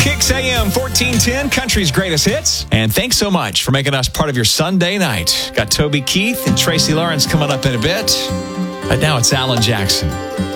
Kicks AM 1410, country's greatest hits. And thanks so much for making us part of your Sunday night. Got Toby Keith and Tracy Lawrence coming up in a bit. But now it's Alan Jackson.